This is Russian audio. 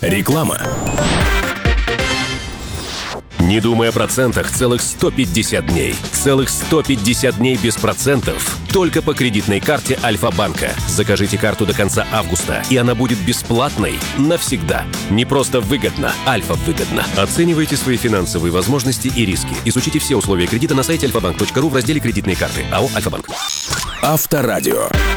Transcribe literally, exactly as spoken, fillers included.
Реклама. Не думай о процентах целых сто пятьдесят дней. Целых сто пятьдесят дней без процентов. Только по кредитной карте Альфа-банка. Закажите карту до конца августа, и она будет бесплатной навсегда. Не просто выгодно, Альфа-выгодно. Оценивайте свои финансовые возможности и риски. Изучите все условия кредита на сайте альфа банк точка ру в разделе «Кредитные карты». АО «Альфа-банк». Авторадио.